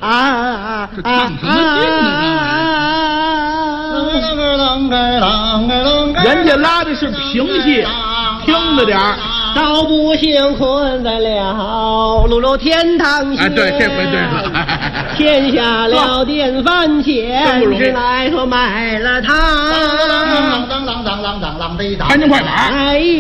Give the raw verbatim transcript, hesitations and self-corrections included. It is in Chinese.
啊啊！ 这唱什么劲呢？人家拉的是平戏，听着点儿。 道不幸困在了路路天堂下。 哎，对，这回对了。 天下了电饭钱，只奈何卖了它。 潘金快板。